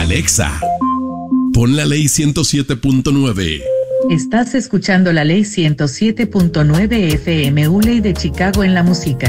Alexa, pon la ley 107.9. Estás escuchando la ley 107.9 FM, ley de Chicago en la música.